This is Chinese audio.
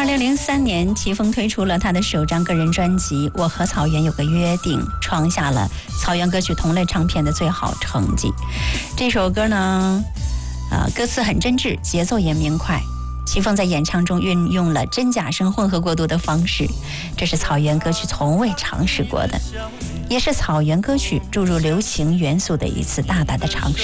2003年，齐峰推出了他的首张个人专辑《我和草原有个约定》，创下了草原歌曲同类唱片的最好成绩。这首歌呢，歌词很真挚，节奏也明快。齐峰在演唱中运用了真假声混合过渡的方式，这是草原歌曲从未尝试过的，也是草原歌曲注入流行元素的一次大胆的尝试。